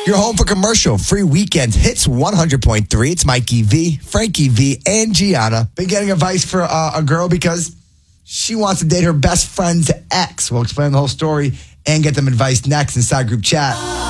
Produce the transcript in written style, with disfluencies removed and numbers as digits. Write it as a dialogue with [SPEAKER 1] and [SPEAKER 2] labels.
[SPEAKER 1] You're home for commercial free weekends. Hits 100.3. It's Mikey V, Frankie V, and Gianna. Been getting advice for a girl because she wants to date her best friend's ex. We'll explain the whole story and get them advice next inside group chat.